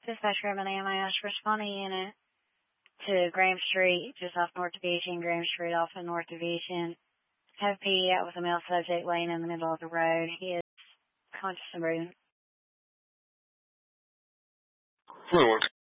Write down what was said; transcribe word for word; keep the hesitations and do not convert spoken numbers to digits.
Dispatcher M and M I S responding unit to Graham Street, just off North Division, Graham Street off of North Division. Have P out with a male subject laying in the middle of the road. He is conscious and breathing. Fluent.